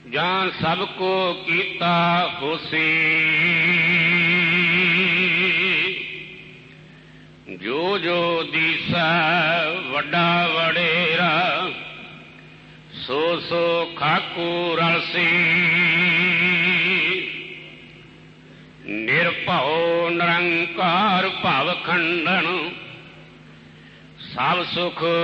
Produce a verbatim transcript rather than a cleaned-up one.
ਜਾਂ ਸਭ ਕੋ ਕੀਤਾ ਹੋਸੀ। ਜੋ ਜੋ ਦੀਸੈ ਵੱਡਾ ਵਡੇਰਾ, ਸੋ ਸੋ ਖਾਕੂ ਰਲਸੀ। ਨਿਰਭਉ ਨਿਰੰਕਾਰ ਭਵ ਖੰਡਨ, ਸਭ ਸੁਖ